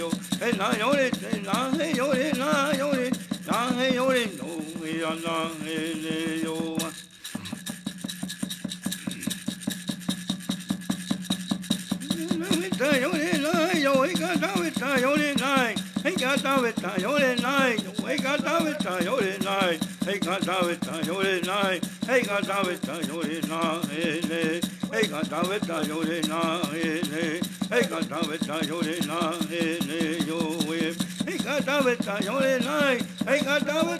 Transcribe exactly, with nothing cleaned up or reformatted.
Hey, na yo le, na hey yo le, na yo le, na hey yo le, no hey na hey le yo. Ta yo le na yo hey ga ta we ta yo le na hey ga ta we ta yo le na yo hey ga ta we ta yo le na hey ga ta we ta yo le na hey ga ta we ta yo le na hey le hey ga ta we ta yo le na hey le hey ga ta we ta yo le na hey le yo we hey ga ta we ta yo le na hey ga ta we